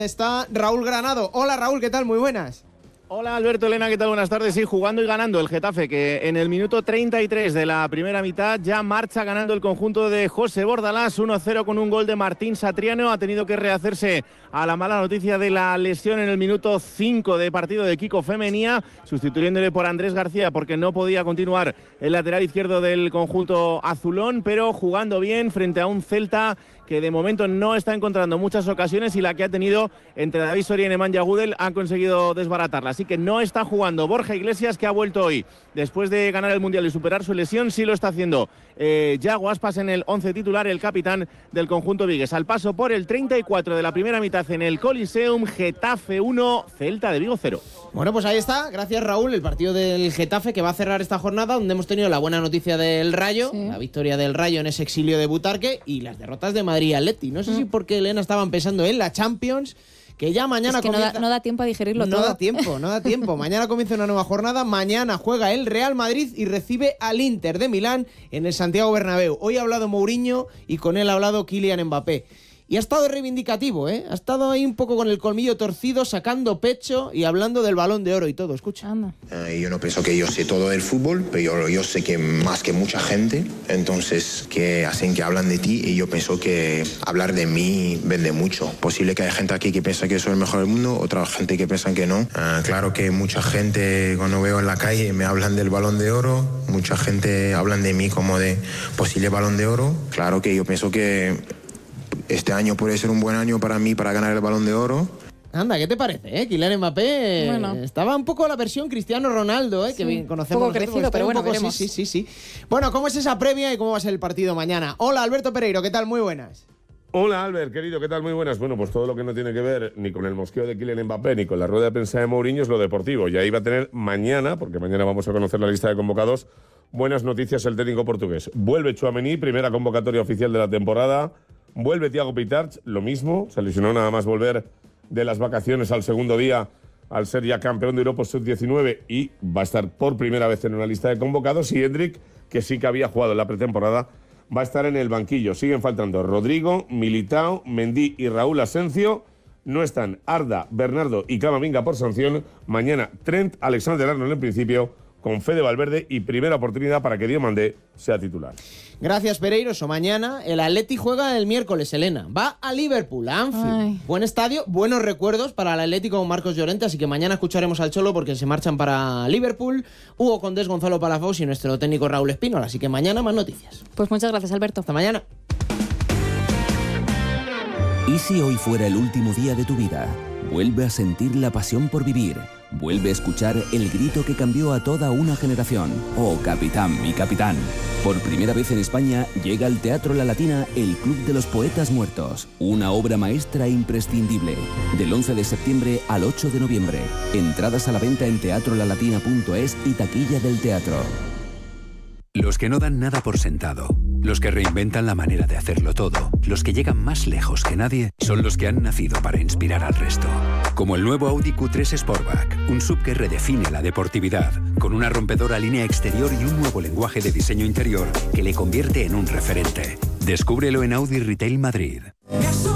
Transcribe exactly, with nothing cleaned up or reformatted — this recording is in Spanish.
Está Raúl Granado. Hola Raúl, ¿qué tal? Muy buenas. Hola Alberto, Elena, ¿qué tal? Buenas tardes. Sí, jugando y ganando el Getafe, que en el minuto treinta y tres de la primera mitad ya marcha ganando el conjunto de José Bordalás, uno cero con un gol de Martín Satriano. Ha tenido que rehacerse a la mala noticia de la lesión en el minuto cinco de partido de Kiko Femenía, sustituyéndole por Andrés García porque no podía continuar el lateral izquierdo del conjunto azulón, pero jugando bien frente a un Celta que de momento no está encontrando muchas ocasiones y la que ha tenido entre David Soria y Nemanja Gudel ha conseguido desbaratarla. Así que no está jugando Borja Iglesias, que ha vuelto hoy después de ganar el Mundial y superar su lesión. Sí lo está haciendo eh, Yago Aspas en el once titular, el capitán del conjunto vigués. Al paso por el treinta y cuatro de la primera mitad en el Coliseum, Getafe uno, Celta de Vigo cero. Bueno, pues ahí está, gracias Raúl, el partido del Getafe que va a cerrar esta jornada, donde hemos tenido la buena noticia del Rayo, sí. La victoria del Rayo en ese exilio de Butarque y las derrotas de Madrid y Atleti. No sé mm. si porque Elena estaban pensando en la Champions, que ya mañana es que comienza... no, da, no da tiempo a digerirlo no todo. No da tiempo, no da tiempo. Mañana comienza una nueva jornada, mañana juega el Real Madrid y recibe al Inter de Milán en el Santiago Bernabéu. Hoy ha hablado Mourinho y con él ha hablado Kylian Mbappé. Y ha estado reivindicativo, ¿eh? Ha estado ahí un poco con el colmillo torcido, sacando pecho y hablando del Balón de Oro y todo. Escucha. Uh, yo no pienso que yo sé todo del fútbol, pero yo, yo sé que más que mucha gente, entonces que hacen que hablan de ti y yo pienso que hablar de mí vende mucho. Posible que haya gente aquí que piensa que soy el mejor del mundo, otra gente que piensa que no. Uh, claro que mucha gente cuando veo en la calle me hablan del Balón de Oro, mucha gente hablan de mí como de posible Balón de Oro. Claro que yo pienso que este año puede ser un buen año para mí para ganar el Balón de Oro. Anda, ¿qué te parece, eh? Kylian Mbappé bueno. estaba un poco la versión Cristiano Ronaldo, eh, sí, que bien conocemos. Un poco crecido, pero bueno, poco, veremos. Sí, sí, sí, sí. Bueno, ¿cómo es esa previa y cómo va a ser el partido mañana? Hola, Alberto Pereiro, ¿qué tal? Muy buenas. Hola, Albert, querido, ¿qué tal? Muy buenas. Bueno, pues todo lo que no tiene que ver ni con el mosqueo de Kylian Mbappé ni con la rueda de prensa de Mourinho es lo deportivo. Y ahí va a tener mañana, porque mañana vamos a conocer la lista de convocados, buenas noticias el técnico portugués. Vuelve Tchouaméni, primera convocatoria oficial de la temporada. Vuelve Thiago Pitach, lo mismo, se lesionó nada más volver de las vacaciones al segundo día al ser ya campeón de Europa sub diecinueve y va a estar por primera vez en una lista de convocados. Y Endrick, que sí que había jugado en la pretemporada, va a estar en el banquillo. Siguen faltando Rodrigo, Militao, Mendy y Raúl Asencio. No están Arda, Bernardo y Camavinga por sanción. Mañana Trent, Alexander-Arnold en principio, con Fede Valverde y primera oportunidad para que Diomandé sea titular. Gracias, Pereiro. Eso mañana. El Atleti juega el miércoles, Elena. Va a Liverpool, a Anfield. Ay. Buen estadio, buenos recuerdos para el Atleti con Marcos Llorente, así que mañana escucharemos al Cholo porque se marchan para Liverpool. Hugo Condés, Gonzalo Palafox y nuestro técnico Raúl Espínol, así que mañana más noticias. Pues muchas gracias, Alberto. Hasta mañana. ¿Y si hoy fuera el último día de tu vida? Vuelve a sentir la pasión por vivir. Vuelve a escuchar el grito que cambió a toda una generación. Oh, capitán, mi capitán. Por primera vez en España llega al Teatro La Latina el Club de los Poetas Muertos. Una obra maestra imprescindible. Del once de septiembre al ocho de noviembre. Entradas a la venta en teatro la latina punto es y taquilla del teatro. Los que no dan nada por sentado, los que reinventan la manera de hacerlo todo, los que llegan más lejos que nadie, son los que han nacido para inspirar al resto. Como el nuevo Audi Q tres Sportback, un sub que redefine la deportividad, con una rompedora línea exterior y un nuevo lenguaje de diseño interior que le convierte en un referente. Descúbrelo en Audi Retail Madrid.